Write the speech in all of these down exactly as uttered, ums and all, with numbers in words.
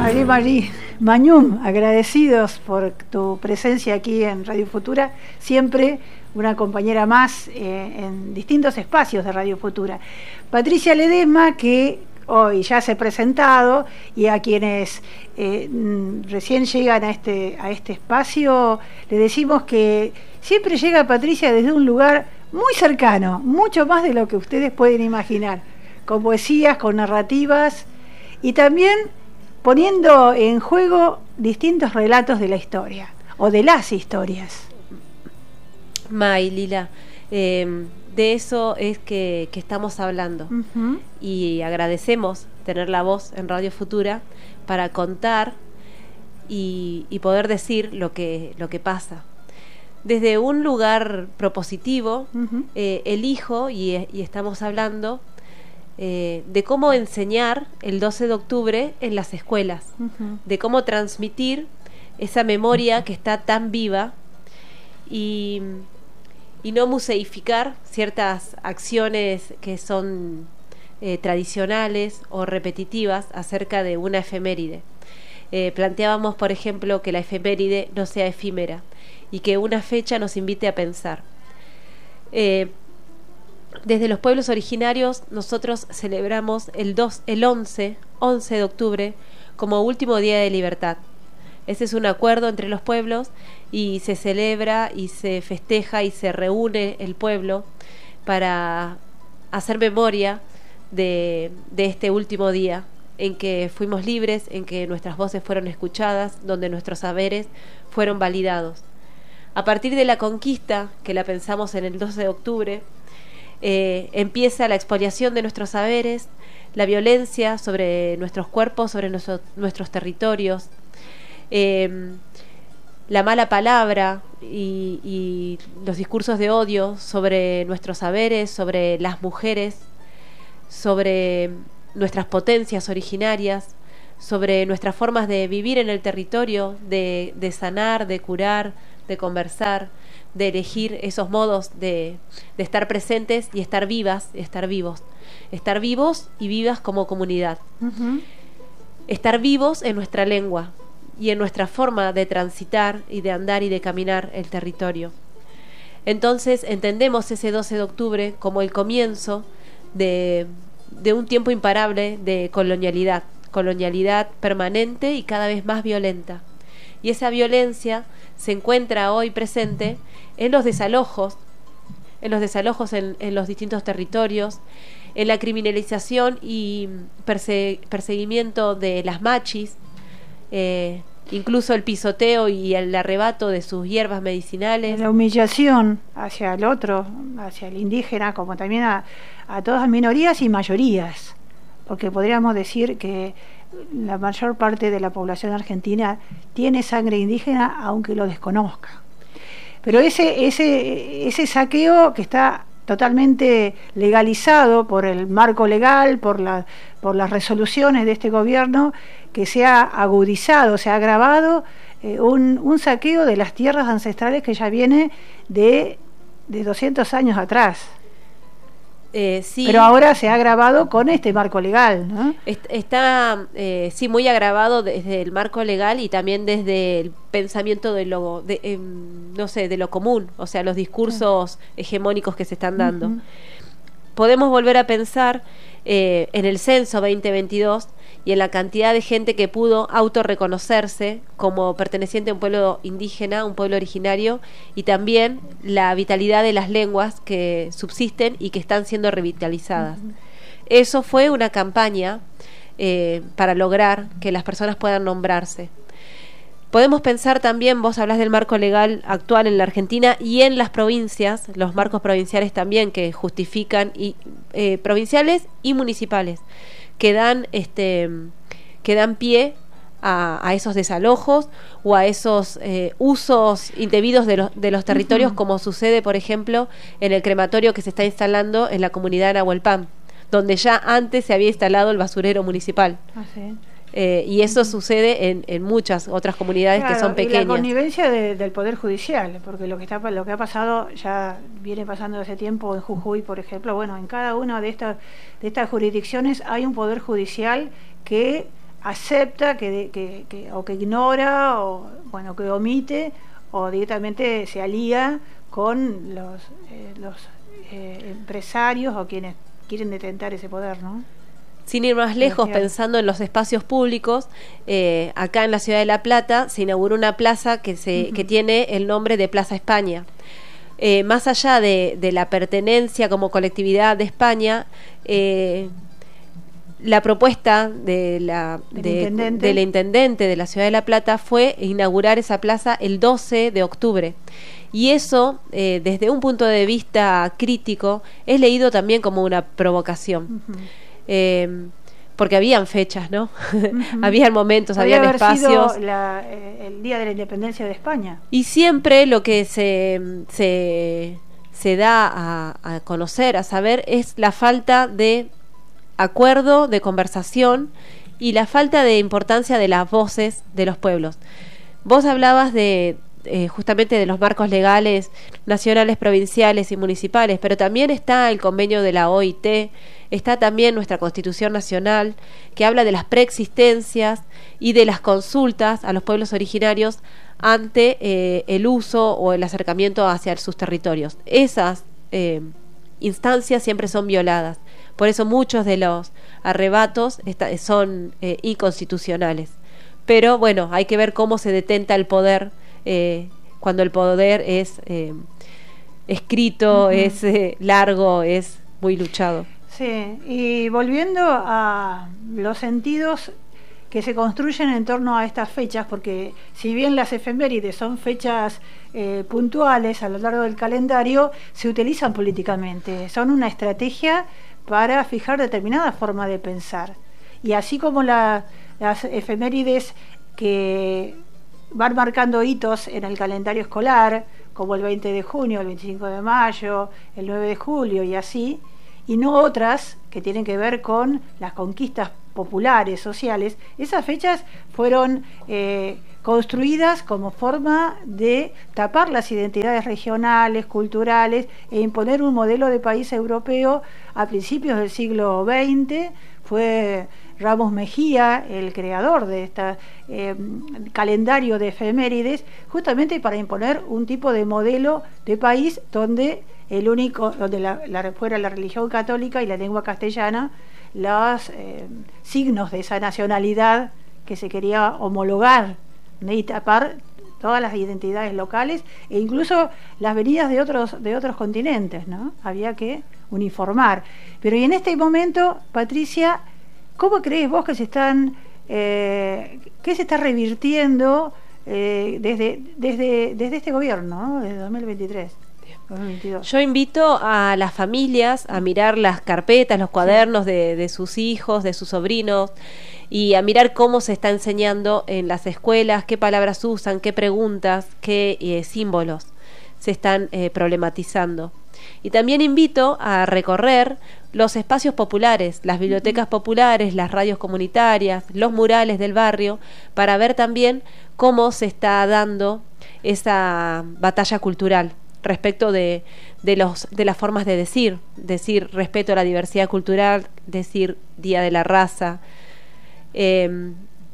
Marí Marí Mañum, agradecidos por tu presencia aquí en Radio Futura, siempre una compañera más eh, en distintos espacios de Radio Futura. Patricia Ledesma, que hoy ya se ha presentado, y a quienes eh, recién llegan a este, a este espacio, le decimos que siempre llega Patricia desde un lugar muy cercano, mucho más de lo que ustedes pueden imaginar, con poesías, con narrativas, y también poniendo en juego distintos relatos de la historia, o de las historias. May, Lila, eh, de eso es que, que estamos hablando. Uh-huh. Y agradecemos tener la voz en Radio Futura para contar y, y poder decir lo que, lo que pasa. Desde un lugar propositivo, uh-huh. eh, elijo, y, y estamos hablando eh, de cómo enseñar el doce de octubre en las escuelas, uh-huh. de cómo transmitir esa memoria que está tan viva y, y no museificar ciertas acciones que son eh, tradicionales o repetitivas acerca de una efeméride. Eh, planteábamos, por ejemplo, que la efeméride no sea efímera y que una fecha nos invite a pensar. Eh, desde los pueblos originarios nosotros celebramos el, dos, el once de octubre como último día de libertad. Ese es un acuerdo entre los pueblos y se celebra y se festeja y se reúne el pueblo para hacer memoria de, de este último día en que fuimos libres, en que nuestras voces fueron escuchadas, donde nuestros saberes fueron validados. A partir de la conquista, que la pensamos en el doce de octubre, eh, empieza la expoliación de nuestros saberes, la violencia sobre nuestros cuerpos, sobre nuestro, nuestros territorios, eh, la mala palabra y, y los discursos de odio sobre nuestros saberes, sobre las mujeres, sobre nuestras potencias originarias, sobre nuestras formas de vivir en el territorio, de, de sanar, de curar, de conversar, de elegir esos modos de, de estar presentes y estar vivas, estar vivos, estar vivos y vivas como comunidad. Uh-huh. Estar vivos en nuestra lengua y en nuestra forma de transitar y de andar y de caminar el territorio. Entonces entendemos ese doce de octubre como el comienzo de, de un tiempo imparable de colonialidad, colonialidad permanente y cada vez más violenta. Y esa violencia se encuentra hoy presente en los desalojos, en los desalojos en, en los distintos territorios, en la criminalización y perse- perseguimiento de las machis, eh, incluso el pisoteo y el arrebato de sus hierbas medicinales. La humillación hacia el otro, hacia el indígena, como también a, a todas las minorías y mayorías, porque podríamos decir que la mayor parte de la población argentina tiene sangre indígena, aunque lo desconozca. Pero ese, ese, ese saqueo que está totalmente legalizado por el marco legal, por, la, por las resoluciones de este gobierno, que se ha agudizado, se ha agravado eh, un, un saqueo de las tierras ancestrales que ya viene de, de doscientos años atrás. Eh, sí. Pero ahora se ha agravado con este marco legal, ¿no? Está, eh, sí, muy agravado desde el marco legal y también desde el pensamiento de lo, de, eh, no sé, de lo común, o sea, los discursos sí. hegemónicos que se están dando. Uh-huh. Podemos volver a pensar eh, en el censo veinte veintidós y en la cantidad de gente que pudo autorreconocerse como perteneciente a un pueblo indígena, un pueblo originario, y también la vitalidad de las lenguas que subsisten y que están siendo revitalizadas. Uh-huh. Eso fue una campaña eh, para lograr que las personas puedan nombrarse. Podemos pensar también, vos hablás del marco legal actual en la Argentina y en las provincias, los marcos provinciales también que justifican, y eh, provinciales y municipales, que dan, este, que dan pie a, a esos desalojos o a esos eh, usos indebidos de los, de los territorios, uh-huh. como sucede, por ejemplo, en el crematorio que se está instalando en la comunidad de Nahuelpan, donde ya antes se había instalado el basurero municipal. Ah, ¿sí? Eh, y eso sucede en, en muchas otras comunidades, claro, que son pequeñas. Y la connivencia de, del Poder Judicial, porque lo que está lo que ha pasado ya viene pasando hace tiempo en Jujuy, por ejemplo. Bueno, en cada una de estas de estas jurisdicciones hay un Poder Judicial que acepta que, que, que o que ignora o bueno que omite o directamente se alía con los eh, los eh, empresarios o quienes quieren detentar ese poder, ¿no? Sin ir más lejos, pensando en los espacios públicos, eh, acá en la ciudad de La Plata se inauguró una plaza que se uh-huh. que tiene el nombre de Plaza España. Eh, más allá de, de la pertenencia como colectividad de España, eh, la propuesta de la, de, intendente. de la intendente de la ciudad de La Plata fue inaugurar esa plaza el doce de octubre. Y eso, eh, desde un punto de vista crítico, es leído también como una provocación. Uh-huh. Eh, porque habían fechas, ¿no? Uh-huh. Habían momentos, Podría habían haber espacios. Sido la, eh, el día de la independencia de España. Y siempre lo que se, se, se da a, a conocer, a saber, es la falta de acuerdo, de conversación y la falta de importancia de las voces de los pueblos. Vos hablabas de eh, justamente de los marcos legales nacionales, provinciales y municipales, pero también está el convenio de la O I T, está también nuestra Constitución Nacional, que habla de las preexistencias y de las consultas a los pueblos originarios ante eh, el uso o el acercamiento hacia sus territorios. Esas eh, instancias siempre son violadas. Por eso muchos de los arrebatos está, son eh, inconstitucionales. Pero bueno, hay que ver cómo se detenta el poder eh, cuando el poder es eh, escrito, uh-huh. es eh, largo, es muy luchado. Sí, y volviendo a los sentidos que se construyen en torno a estas fechas, porque si bien las efemérides son fechas eh, puntuales a lo largo del calendario, se utilizan políticamente, son una estrategia para fijar determinada forma de pensar. Y así como la, las efemérides que van marcando hitos en el calendario escolar, como el veinte de junio, el veinticinco de mayo, el nueve de julio y así, y no otras que tienen que ver con las conquistas populares, sociales, esas fechas fueron eh, construidas como forma de tapar las identidades regionales, culturales e imponer un modelo de país europeo a principios del siglo veinte. Fue Ramos Mejía el creador de este eh, calendario de efemérides, justamente para imponer un tipo de modelo de país donde el único, donde la, la, fuera la religión católica y la lengua castellana los eh, signos de esa nacionalidad que se quería homologar, ¿no? Y tapar todas las identidades locales e incluso las venidas de otros de otros continentes, ¿no? Había que uniformar. Pero y en este momento, Patricia, ¿cómo crees vos que se están eh, qué se está revirtiendo eh, desde desde desde este gobierno, ¿no? Desde dos mil veintitrés? Yo invito a las familias a mirar las carpetas, los cuadernos sí. de, de sus hijos, de sus sobrinos, y a mirar cómo se está enseñando en las escuelas, qué palabras usan, qué preguntas, qué eh, símbolos se están eh, problematizando. Y también invito a recorrer los espacios populares, las bibliotecas populares, las radios comunitarias, los murales del barrio, para ver también cómo se está dando esa batalla cultural respecto de, de, los, de las formas de decir, decir respeto a la diversidad cultural, decir Día de la Raza. Eh,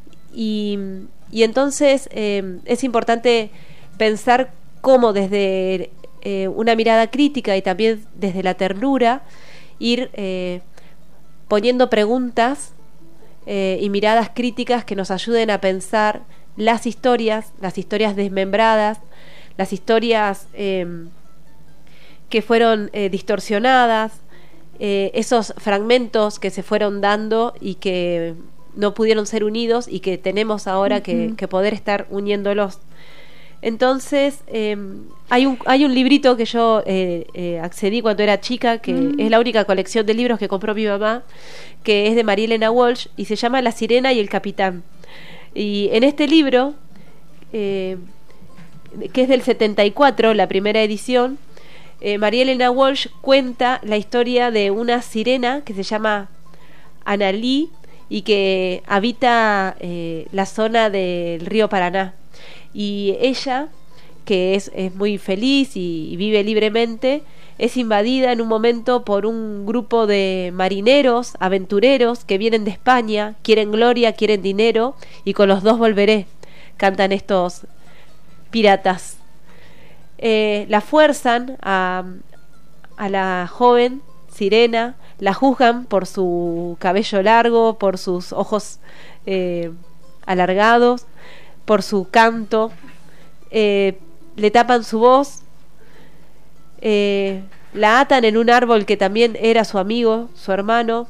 y, y entonces eh, es importante pensar cómo desde eh, una mirada crítica y también desde la ternura ir eh, poniendo preguntas eh, y miradas críticas que nos ayuden a pensar las historias, las historias desmembradas, las historias eh, que fueron eh, distorsionadas, eh, esos fragmentos que se fueron dando y que no pudieron ser unidos y que tenemos ahora uh-huh. que, que poder estar uniéndolos. Entonces, eh, hay, un, hay un librito que yo eh, eh, accedí cuando era chica, que uh-huh. es la única colección de libros que compró mi mamá, que es de María Elena Walsh y se llama La Sirena y el Capitán. Y en este libro... Eh, que es del setenta y cuatro, la primera edición, eh, María Elena Walsh cuenta la historia de una sirena que se llama Analí y que habita eh, la zona del río Paraná. Y ella, que es, es muy feliz y, y vive libremente, es invadida en un momento por un grupo de marineros, aventureros, que vienen de España, quieren gloria, quieren dinero, y con los dos volveré, cantan estos piratas. Eh, la fuerzan a, a la joven sirena, la juzgan por su cabello largo, por sus ojos eh, alargados, por su canto, eh, le tapan su voz, eh, la atan en un árbol que también era su amigo, su hermano,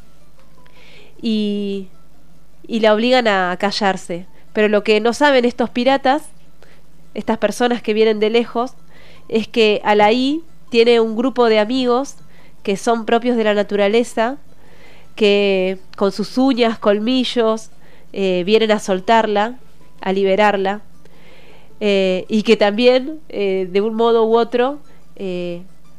y, y la obligan a callarse. Pero lo que no saben estos piratas, estas personas que vienen de lejos, es que Alaí tiene un grupo de amigos que son propios de la naturaleza, que con sus uñas, colmillos, eh, vienen a soltarla, a liberarla, eh, y que también, eh, de un modo u otro, eh,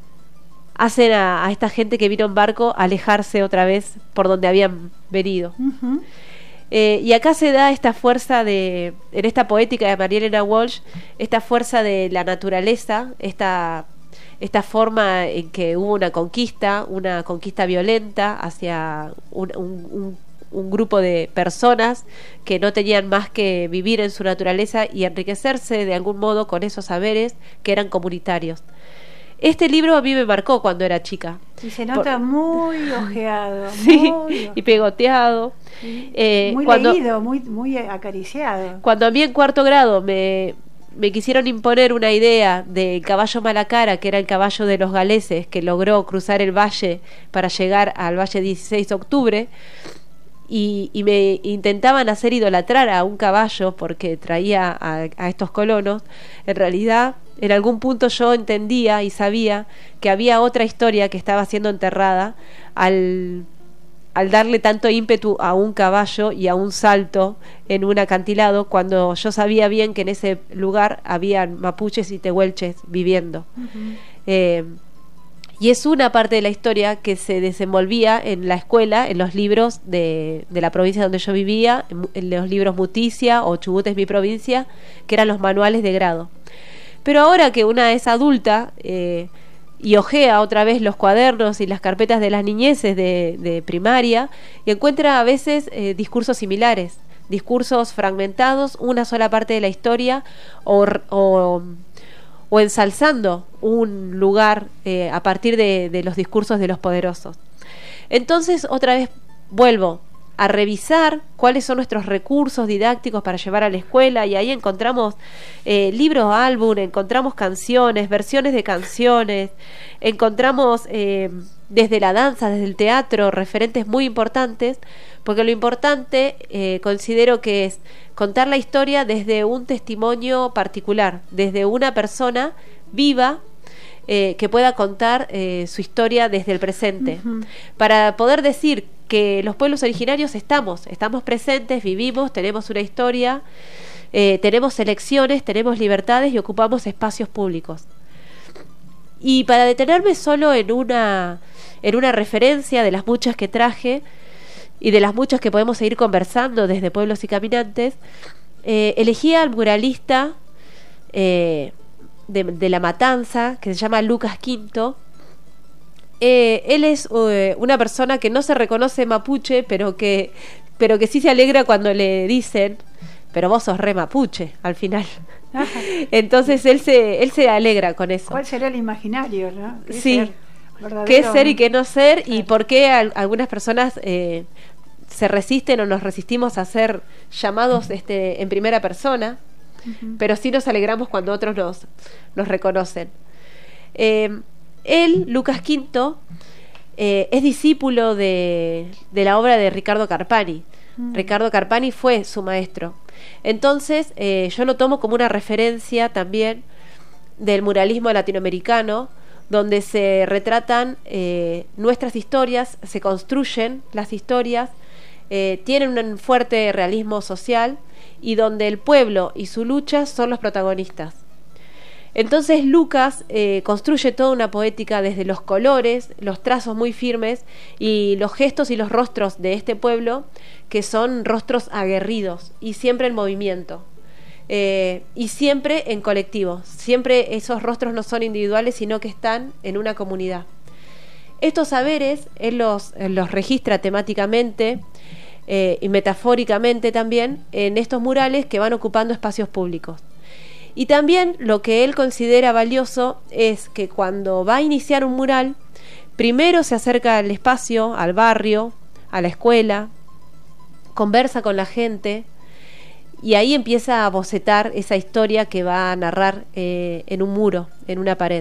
hacen a, a esta gente que vino en barco alejarse otra vez por donde habían venido. Uh-huh. Eh, y acá se da esta fuerza de, en esta poética de María Elena Walsh, esta fuerza de la naturaleza, esta, esta forma en que hubo una conquista, una conquista violenta hacia un, un, un, un grupo de personas que no tenían más que vivir en su naturaleza y enriquecerse de algún modo con esos saberes que eran comunitarios. Este libro a mí me marcó cuando era chica. Y se nota Por... muy ojeado, sí, muy y pegoteado. Sí. Eh, muy cuando, leído, muy, muy acariciado. Cuando a mí en cuarto grado me, me quisieron imponer una idea del caballo Malacara, que era el caballo de los galeses, que logró cruzar el valle para llegar al valle dieciséis de octubre, y, y me intentaban hacer idolatrar a un caballo porque traía a, a estos colonos, en realidad... En algún punto yo entendía y sabía que había otra historia que estaba siendo enterrada al, al darle tanto ímpetu a un caballo y a un salto en un acantilado, cuando yo sabía bien que en ese lugar habían mapuches y tehuelches viviendo. Uh-huh. Eh, y es una parte de la historia que se desenvolvía en la escuela, en los libros de, de la provincia donde yo vivía, en, en los libros Muticia o Chubut es mi provincia, que eran los manuales de grado. Pero ahora que una es adulta eh, y ojea otra vez los cuadernos y las carpetas de las niñeces de, de primaria, y encuentra a veces eh, discursos similares, discursos fragmentados, una sola parte de la historia, o, o, o ensalzando un lugar eh, a partir de, de los discursos de los poderosos. Entonces otra vez vuelvo a revisar cuáles son nuestros recursos didácticos para llevar a la escuela, y ahí encontramos eh, libros álbum, encontramos canciones, versiones de canciones, encontramos eh, desde la danza, desde el teatro, referentes muy importantes, porque lo importante eh, considero que es contar la historia desde un testimonio particular, desde una persona viva, Eh, que pueda contar eh, su historia desde el presente, uh-huh. para poder decir que los pueblos originarios estamos, estamos presentes, vivimos, tenemos una historia, eh, tenemos elecciones, tenemos libertades y ocupamos espacios públicos. Y para detenerme solo en una, en una referencia de las muchas que traje y de las muchas que podemos seguir conversando desde Pueblos y Caminantes, eh, elegí al muralista eh, De, de La Matanza, que se llama Lucas Quinto. Eh, él es uh, una persona que no se reconoce mapuche, pero que, pero que sí se alegra cuando le dicen, pero vos sos re mapuche, al final. Ajá. Entonces él se, él se alegra con eso. ¿Cuál será el imaginario, no? ¿Qué sí, ser qué es ser y qué no ser, claro. Y por qué a, algunas personas eh, se resisten o nos resistimos a ser llamados este, en primera persona. Uh-huh. Pero sí nos alegramos cuando otros nos, nos reconocen. Eh, él, Lucas Quinto, eh, es discípulo de, de la obra de Ricardo Carpani. Uh-huh. Ricardo Carpani fue su maestro. Entonces, eh, yo lo tomo como una referencia también del muralismo latinoamericano, donde se retratan eh, nuestras historias, se construyen las historias, eh, tienen un fuerte realismo social, y donde el pueblo y su lucha son los protagonistas. Entonces Lucas eh, construye toda una poética desde los colores, los trazos muy firmes y los gestos y los rostros de este pueblo, que son rostros aguerridos y siempre en movimiento, Eh, y siempre en colectivo, siempre esos rostros no son individuales, sino que están en una comunidad. Estos saberes él los, él los registra temáticamente eh, y metafóricamente también en estos murales que van ocupando espacios públicos. Y también lo que él considera valioso es que cuando va a iniciar un mural, primero se acerca al espacio, al barrio, a la escuela, conversa con la gente, y ahí empieza a bocetar esa historia que va a narrar eh, en un muro, en una pared.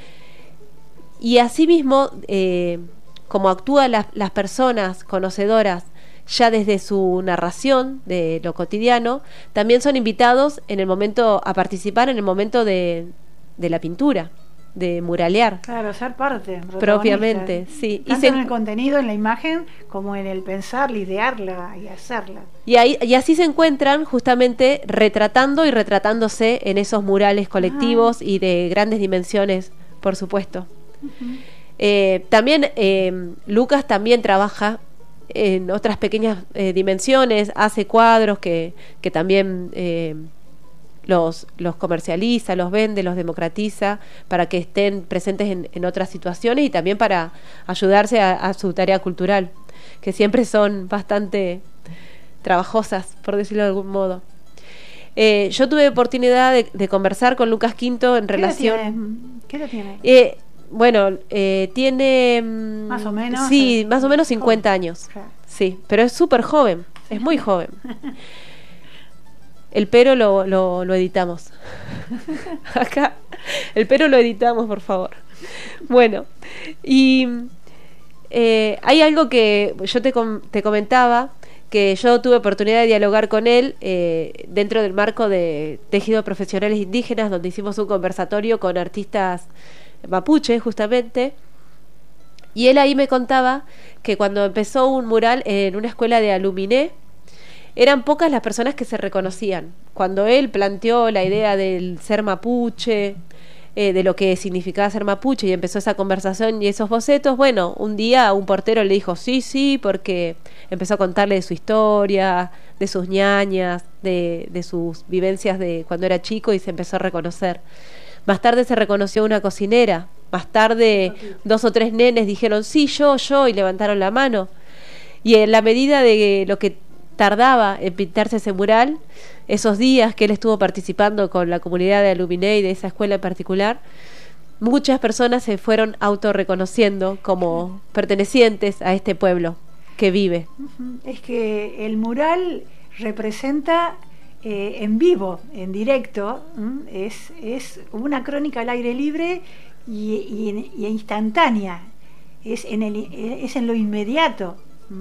Y asimismo, eh, como actúan las, las personas conocedoras ya desde su narración de lo cotidiano, también son invitados en el momento a participar en el momento de, de la pintura, de muralear. Claro, ser parte. Propiamente, sí. Tanto y se, en el contenido, en la imagen, como en el pensar, idearla y hacerla. Y, ahí, y así se encuentran justamente retratando y retratándose en esos murales colectivos. Ajá. Y de grandes dimensiones, por supuesto. Uh-huh. Eh, también eh, Lucas también trabaja en otras pequeñas eh, dimensiones, hace cuadros que, que también eh, los, los comercializa, los vende, los democratiza para que estén presentes en, en otras situaciones y también para ayudarse a, a su tarea cultural, que siempre son bastante trabajosas, por decirlo de algún modo. Eh, yo tuve oportunidad de, de conversar con Lucas Quinto en ¿Qué relación... ¿Qué edad tiene? Eh, bueno, eh, tiene... Más o menos. Sí, más o menos cincuenta joven. años. Claro. Sí, pero es súper joven, es muy joven. El pero lo, lo, lo editamos. Acá, el pero lo editamos, por favor. Bueno, y eh, hay algo que yo te, com- te comentaba, que yo tuve oportunidad de dialogar con él eh, dentro del marco de Tejidos Profesionales Indígenas, donde hicimos un conversatorio con artistas mapuche, justamente. Y él ahí me contaba que cuando empezó un mural en una escuela de Aluminé, eran pocas las personas que se reconocían. Cuando él planteó la idea del ser mapuche, eh, de lo que significaba ser mapuche, y empezó esa conversación y esos bocetos, bueno, un día un portero le dijo sí, sí, porque empezó a contarle de su historia, de sus ñañas, de, de sus vivencias de cuando era chico, y se empezó a reconocer. Más tarde se reconoció una cocinera. Más tarde dos o tres nenes dijeron sí, yo, yo, y levantaron la mano. Y en la medida de lo que tardaba en pintarse ese mural, esos días que él estuvo participando con la comunidad de Aluminé y de esa escuela en particular, muchas personas se fueron autorreconociendo como pertenecientes a este pueblo que vive. Es que el mural representa eh, en vivo, en directo, es, es una crónica al aire libre y, y, y instantánea, es en, el, es en lo inmediato.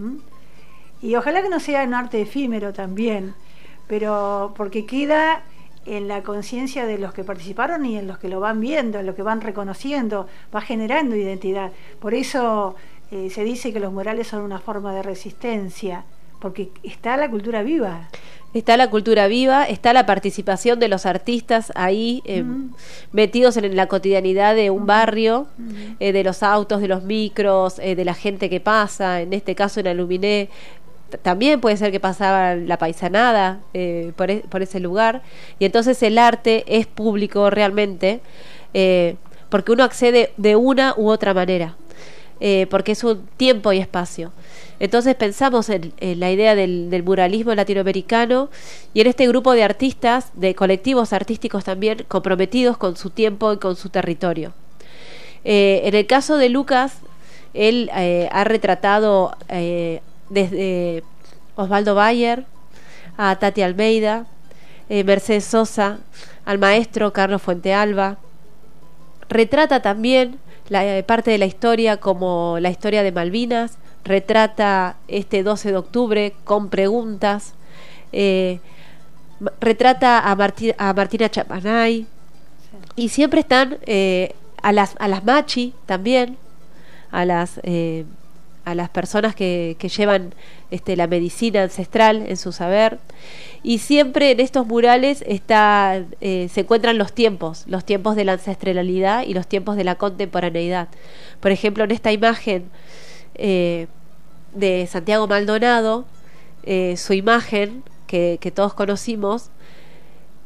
Y ojalá que no sea un arte efímero también, pero porque queda en la conciencia de los que participaron y en los que lo van viendo, en los que van reconociendo, va generando identidad. Por eso eh, se dice que los murales son una forma de resistencia, porque está la cultura viva. Está la cultura viva, está la participación de los artistas ahí eh, uh-huh. metidos en la cotidianidad de un barrio, uh-huh. eh, de los autos, de los micros, eh, de la gente que pasa. En este caso en Aluminé t- también puede ser que pasaba la paisanada eh, por, e- por ese lugar, y entonces el arte es público realmente, eh, porque uno accede de una u otra manera, eh, porque es un tiempo y espacio. Entonces pensamos en, en la idea del, del muralismo latinoamericano y en este grupo de artistas, de colectivos artísticos también comprometidos con su tiempo y con su territorio. Eh, en el caso de Lucas, él eh, ha retratado eh, desde Osvaldo Bayer a Tati Almeida, eh, Mercedes Sosa, al maestro Carlos Fuentealba. Retrata también la eh, parte de la historia como la historia de Malvinas. Retrata este doce de octubre con preguntas, eh, retrata a, Marti- a Martina Chapanay, sí. Y siempre están eh, a las a las machi también, a las eh, a las personas que, que llevan este, la medicina ancestral en su saber, y siempre en estos murales está eh, se encuentran los tiempos, los tiempos de la ancestralidad y los tiempos de la contemporaneidad. Por ejemplo, en esta imagen eh, de Santiago Maldonado, eh, su imagen que, que todos conocimos,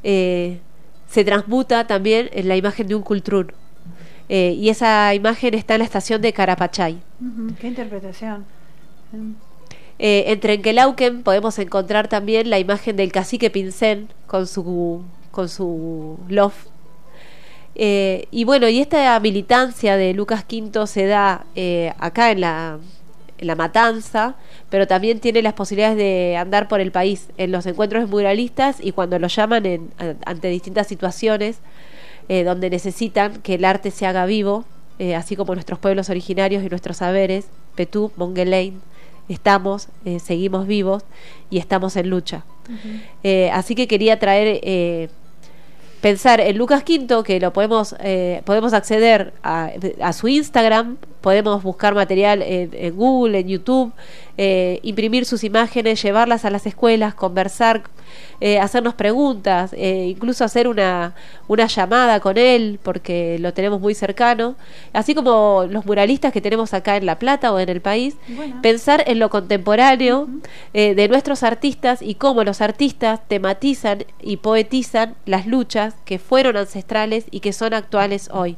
eh, se transmuta también en la imagen de un cultrún. Eh, y esa imagen está en la estación de Carapachay. Uh-huh. ¿Qué interpretación? Mm. Eh, en Trenquelauquen podemos encontrar también la imagen del cacique Pincén con su, con su loft. Eh, y bueno, y esta militancia de Lucas Quinto se da eh, acá en la, en la Matanza, pero también tiene las posibilidades de andar por el país en los encuentros muralistas y cuando lo llaman en, ante distintas situaciones eh, donde necesitan que el arte se haga vivo, eh, así como nuestros pueblos originarios y nuestros saberes, Petú, Montguelain, estamos, eh, seguimos vivos y estamos en lucha. Uh-huh. Eh, así que quería traer... Eh, pensar en Lucas Quinto, que lo podemos eh, podemos acceder a, a su Instagram, podemos buscar material en, en Google, en YouTube, eh, imprimir sus imágenes, llevarlas a las escuelas, conversar, eh, hacernos preguntas, eh, incluso hacer una, una llamada con él, porque lo tenemos muy cercano, así como los muralistas que tenemos acá en La Plata o en el país, bueno. Pensar en lo contemporáneo uh-huh. eh, de nuestros artistas y cómo los artistas tematizan y poetizan las luchas que fueron ancestrales y que son actuales hoy.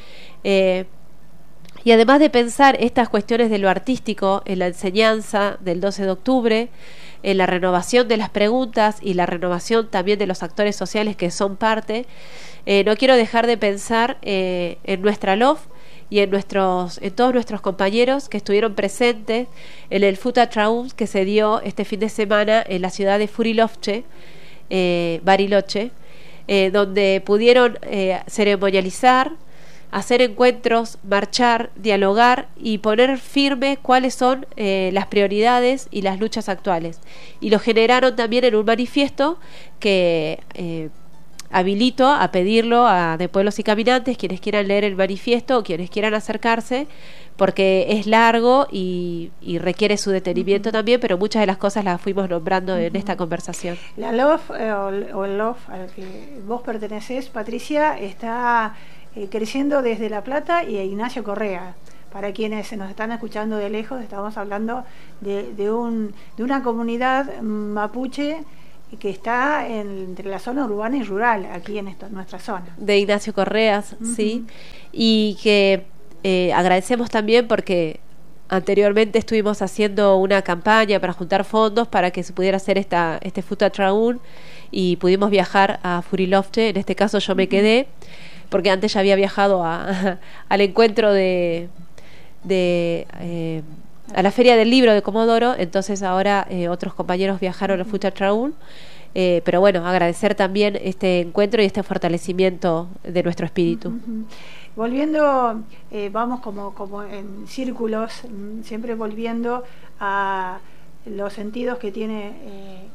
Eh, y además de pensar estas cuestiones de lo artístico en la enseñanza del doce de octubre, en la renovación de las preguntas y la renovación también de los actores sociales que son parte, eh, no quiero dejar de pensar eh, en nuestra L O F y en nuestros en todos nuestros compañeros que estuvieron presentes en el Futa Traum que se dio este fin de semana en la ciudad de Furilovche, eh, Bariloche, eh, donde pudieron eh, ceremonializar, hacer encuentros, marchar, dialogar y poner firme cuáles son eh, las prioridades y las luchas actuales. Y lo generaron también en un manifiesto que eh, habilito a pedirlo a de Pueblos y Caminantes, quienes quieran leer el manifiesto o quienes quieran acercarse, porque es largo y, y requiere su detenimiento uh-huh. también, pero muchas de las cosas las fuimos nombrando uh-huh. en esta conversación. La L O F eh, o, o el L O F al que vos pertenecés, Patricia, está eh, creciendo desde La Plata y a Ignacio Correa. Para quienes nos están escuchando de lejos, estamos hablando de, de, un, de una comunidad mapuche que está en, entre la zona urbana y rural, aquí en esto, nuestra zona. De Ignacio Correas, uh-huh. sí, y que eh, agradecemos también porque anteriormente estuvimos haciendo una campaña para juntar fondos para que se pudiera hacer esta este Futa Traún y pudimos viajar a Furilovche. En este caso yo me quedé porque antes ya había viajado a, a, al encuentro de, de eh, a la Feria del Libro de Comodoro, entonces ahora eh, otros compañeros viajaron a Futa Traún, eh, pero bueno, agradecer también este encuentro y este fortalecimiento de nuestro espíritu. Uh-huh. Volviendo, eh, vamos como, como en círculos, siempre volviendo a los sentidos que tiene eh,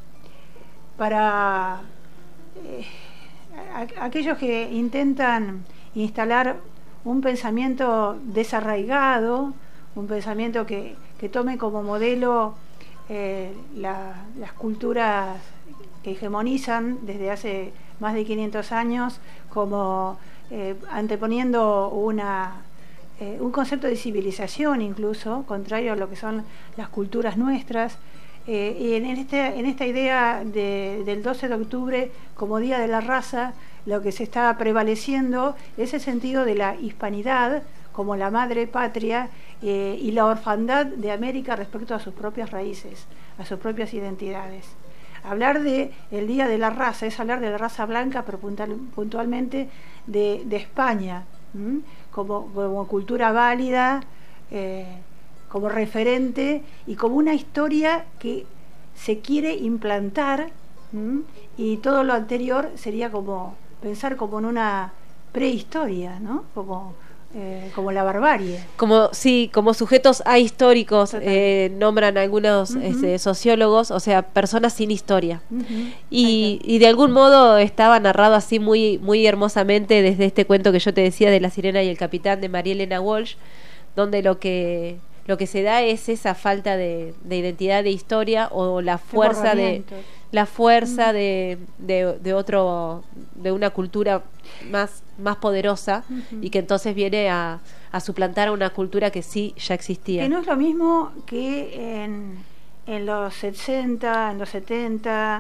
para eh, a, a aquellos que intentan instalar un pensamiento desarraigado, un pensamiento que, que tome como modelo eh, la, las culturas que hegemonizan desde hace más de quinientos años, como eh, anteponiendo una, eh, un concepto de civilización incluso, contrario a lo que son las culturas nuestras. Eh, y en, este, en esta idea de, del doce de octubre como Día de la Raza, lo que se está prevaleciendo es el sentido de la hispanidad como la madre patria eh, y la orfandad de América respecto a sus propias raíces, a sus propias identidades. Hablar de el Día de la Raza es hablar de la raza blanca, pero puntual, puntualmente de, de España, ¿m? Como, como cultura válida, eh, como referente y como una historia que se quiere implantar, ¿m? Y todo lo anterior sería como pensar como en una prehistoria, ¿no? Como Eh, como la barbarie. Como sí, como sujetos ahistóricos, eh, nombran algunos uh-huh. este, sociólogos, o sea, personas sin historia. Uh-huh. Y, y de algún modo estaba narrado así muy, muy hermosamente desde este cuento que yo te decía de La Sirena y el Capitán de María Elena Walsh, donde lo que lo que se da es esa falta de, de identidad, de historia, o la fuerza de la fuerza uh-huh. de, de, de otro de una cultura más más poderosa uh-huh. y que entonces viene a, a suplantar a una cultura que sí ya existía. Que no es lo mismo que en, en los sesenta, en los setenta,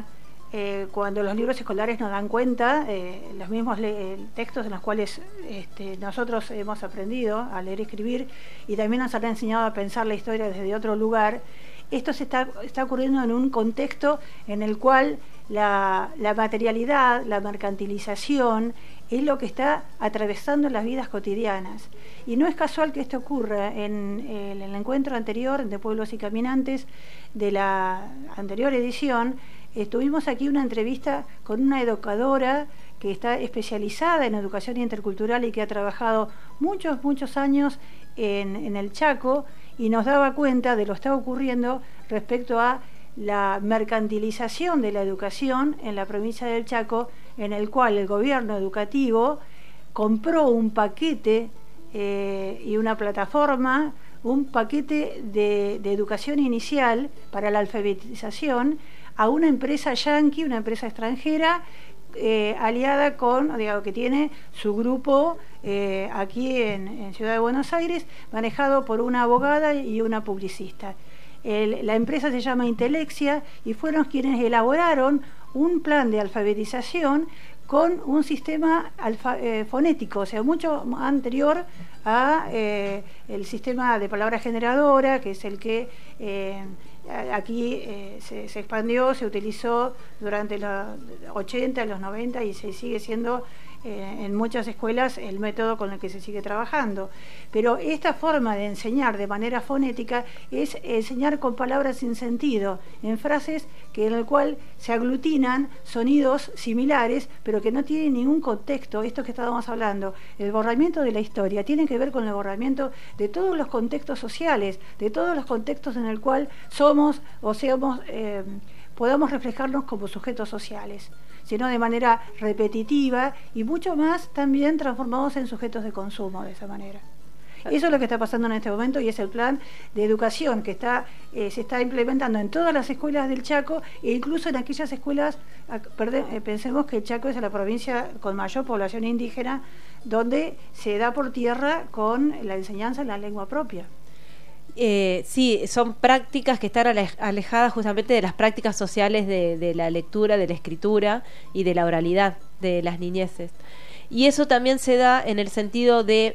eh, cuando los libros escolares nos dan cuenta, eh, los mismos textos en los cuales este, nosotros hemos aprendido a leer y escribir, y también nos han enseñado a pensar la historia desde otro lugar, esto se está, está ocurriendo en un contexto en el cual la, la materialidad, la mercantilización, es lo que está atravesando las vidas cotidianas. Y no es casual que esto ocurra. En, en el encuentro anterior de Pueblos y Caminantes de la anterior edición, eh, tuvimos aquí una entrevista con una educadora que está especializada en educación intercultural y que ha trabajado muchos, muchos años en, en el Chaco, y nos daba cuenta de lo que está ocurriendo respecto a la mercantilización de la educación en la provincia del Chaco, en el cual el gobierno educativo compró un paquete eh, y una plataforma, un paquete de, de educación inicial para la alfabetización a una empresa yanqui, una empresa extranjera, eh, aliada con, digamos, que tiene su grupo eh, aquí en, en Ciudad de Buenos Aires, manejado por una abogada y una publicista. El, la empresa se llama Intelexia y fueron quienes elaboraron un plan de alfabetización con un sistema alfa, eh, fonético, o sea, mucho anterior a eh, el sistema de palabra generadora, que es el que eh, aquí eh, se, se expandió, se utilizó durante los ochenta, los noventa y se sigue siendo eh, en muchas escuelas el método con el que se sigue trabajando. Pero esta forma de enseñar de manera fonética es enseñar con palabras sin sentido, en frases que en el cual se aglutinan sonidos similares, pero que no tienen ningún contexto. Esto que estábamos hablando, el borramiento de la historia, tiene que ver con el borramiento de todos los contextos sociales, de todos los contextos en el cual somos o seamos, eh, podamos reflejarnos como sujetos sociales, sino de manera repetitiva y mucho más también transformados en sujetos de consumo de esa manera. Eso es lo que está pasando en este momento y es el plan de educación que está eh, se está implementando en todas las escuelas del Chaco e incluso en aquellas escuelas, perdón, eh, pensemos que el Chaco es la provincia con mayor población indígena, donde se da por tierra con la enseñanza en la lengua propia. Eh, sí, son prácticas que están alejadas justamente de las prácticas sociales de, de la lectura, de la escritura y de la oralidad de las niñeces. Y eso también se da en el sentido de